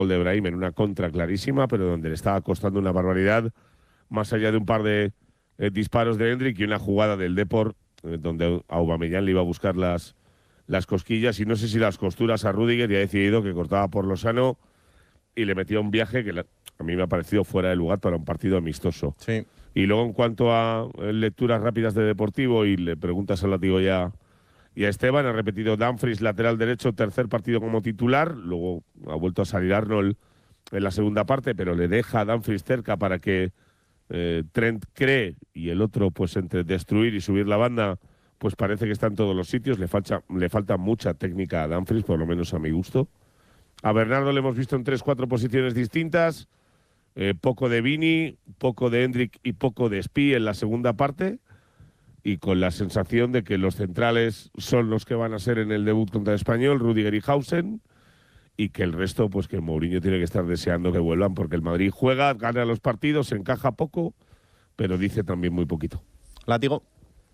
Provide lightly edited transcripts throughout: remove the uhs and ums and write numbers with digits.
gol de Brahim en una contra clarísima, pero donde le estaba costando una barbaridad, más allá de un par de disparos de Hendrik y una jugada del Depor, donde a Aubameyang le iba a buscar las cosquillas y no sé si las costuras a Rüdiger, y ha decidido que cortaba por lo sano y le metía un viaje que a mí me ha parecido fuera de lugar para un partido amistoso. Sí. Y luego, en cuanto a lecturas rápidas de Deportivo, y le preguntas al Látigo y a Esteban, ha repetido Dumfries, lateral derecho, tercer partido como titular, luego ha vuelto a salir Arnold en la segunda parte, pero le deja a Dumfries cerca para que Trent cree, y el otro, pues entre destruir y subir la banda, pues parece que está en todos los sitios. Le falta mucha técnica a Dumfries, por lo menos a mi gusto. A Bernardo le hemos visto en 3-4 posiciones distintas, poco de Vini, poco de Hendrik y poco de Spi en la segunda parte, y con la sensación de que los centrales son los que van a ser en el debut contra el Español, Rüdiger y Hausen, y que el resto, pues que Mourinho tiene que estar deseando que vuelvan, porque el Madrid juega, gana los partidos, encaja poco, pero dice también muy poquito. Látigo.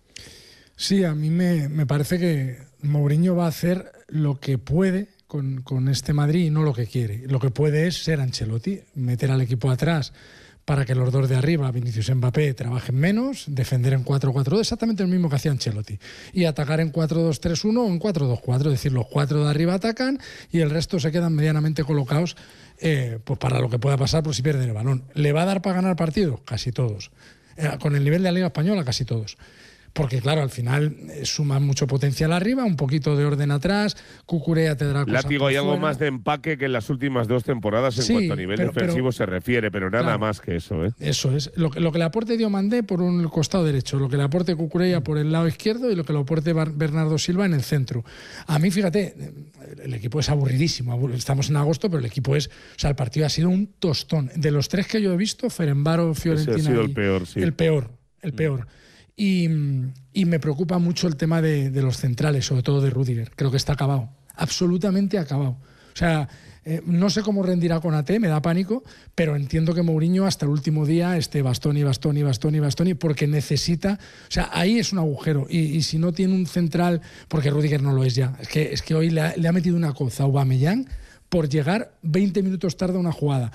Sí, a mí me parece que Mourinho va a hacer lo que puede con este Madrid y no lo que quiere. Lo que puede es ser Ancelotti, meter al equipo atrás para que los dos de arriba, Vinicius y Mbappé, trabajen menos, defender en 4-4-2, exactamente lo mismo que hacía Ancelotti, y atacar en 4-2-3-1 o en 4-2-4, es decir, los cuatro de arriba atacan y el resto se quedan medianamente colocados pues para lo que pueda pasar por si pierden el balón. ¿Le va a dar para ganar partidos? Casi todos. Con el nivel de la Liga Española, casi todos. Porque, claro, al final suma mucho potencial arriba, un poquito de orden atrás, Cucurella te dará cosas. Látigo, hay algo más de empaque que en las últimas 2 temporadas en cuanto a nivel defensivo se refiere, pero nada más que eso. Eso es. Lo que le aporte Diomandé por un costado derecho, lo que le aporte Cucurella por el lado izquierdo y lo que le aporte Bernardo Silva en el centro. A mí, fíjate, el equipo es aburridísimo. Estamos en agosto, pero el equipo es... O sea, el partido ha sido un tostón. De los 3 que yo he visto, Ferenbaro, Fiorentina... Ese ha sido el peor, sí. El peor. Y me preocupa mucho el tema de los centrales, sobre todo de Rüdiger. Creo que está acabado, absolutamente acabado. O sea, no sé cómo rendirá con AT, me da pánico, pero entiendo que Mourinho hasta el último día esté Bastoni, porque necesita... O sea, ahí es un agujero. Y si no tiene un central, porque Rüdiger no lo es ya, es que hoy le ha metido una coza a Aubameyang por llegar 20 minutos tarde a una jugada.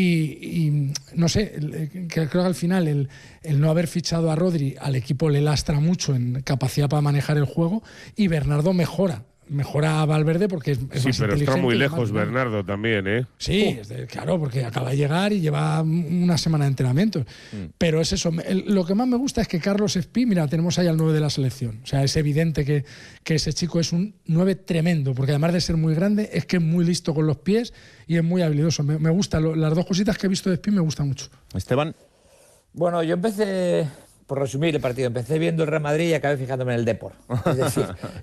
Y no sé, creo que al final el no haber fichado a Rodri al equipo le lastra mucho en capacidad para manejar el juego, y Bernardo mejora a Valverde porque es más pero inteligente. Está muy lejos Bernardo también, ¿eh? Sí, claro, porque acaba de llegar y lleva una semana de entrenamiento. Pero es eso. Lo que más me gusta es que Carlos Espí, mira, tenemos ahí al 9 de la selección. O sea, es evidente que ese chico es un 9 tremendo, porque además de ser muy grande, es que es muy listo con los pies y es muy habilidoso. Me gusta, las 2 cositas que he visto de Espí me gustan mucho. Esteban. Bueno, yo empecé... Por resumir el partido, empecé viendo el Real Madrid y acabé fijándome en el Depor. Es decir,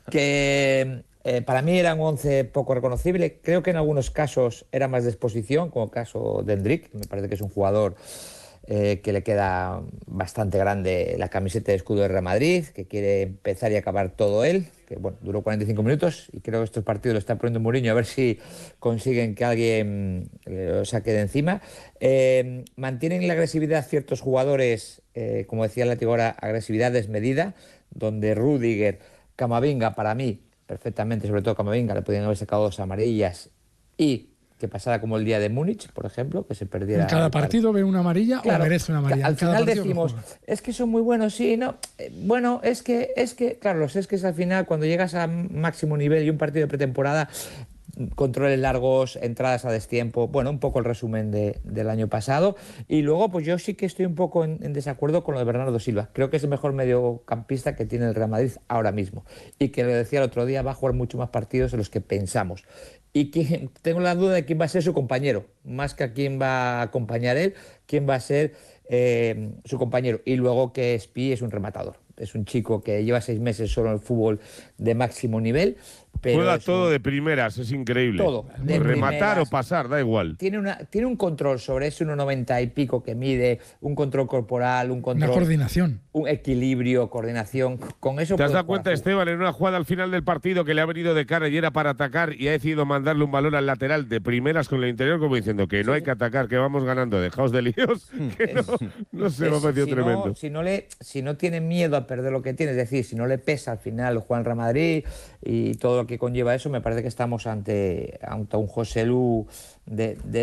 que para mí era un 11 poco reconocible. Creo que en algunos casos era más de exposición, como el caso de Hendrik. Me parece que es un jugador que le queda bastante grande la camiseta de escudo del Real Madrid, que quiere empezar y acabar todo él, que bueno, duró 45 minutos y creo que estos partidos lo está poniendo Mourinho a ver si consiguen que alguien lo saque de encima. Mantienen la agresividad ciertos jugadores, como decía Látigo ahora, agresividad desmedida, donde Rüdiger, Camavinga, para mí, perfectamente, sobre todo Camavinga, le podían haber sacado 2 amarillas y que pasara como el día de Múnich, por ejemplo, que se perdiera... En cada partido ve una amarilla, claro, o merece una amarilla. Al final decimos, es que son muy buenos, sí, no. Bueno, es que, claro, los es que es al final, cuando llegas a máximo nivel y un partido de pretemporada, controles largos, entradas a destiempo, bueno, un poco el resumen del año pasado. Y luego, pues yo sí que estoy un poco en desacuerdo con lo de Bernardo Silva. Creo que es el mejor mediocampista que tiene el Real Madrid ahora mismo. Y que, lo decía el otro día, va a jugar mucho más partidos de los que pensamos. Y que tengo la duda de quién va a ser su compañero, más que a quién va a acompañar él, quién va a ser su compañero. Y luego que Spi es un rematador. Es un chico que lleva 6 meses solo en el fútbol de máximo nivel. Pero juega todo de primeras, es increíble. Todo. De rematar primeras, o pasar, da igual. Tiene un control sobre ese 1,90 y pico que mide, un control corporal, un control... Una coordinación. Un equilibrio, coordinación. Con eso... ¿Te has dado cuenta, Esteban, en una jugada al final del partido que le ha venido de cara y era para atacar y ha decidido mandarle un balón al lateral de primeras con el interior, como diciendo que no hay que atacar, que vamos ganando, dejaos de líos, que no se me ha parecido tremendo. Si no tiene miedo a perder lo que tiene, es decir, si no le pesa al final Juan Real Madrid y todo lo que conlleva eso, me parece que estamos ante un José Lu de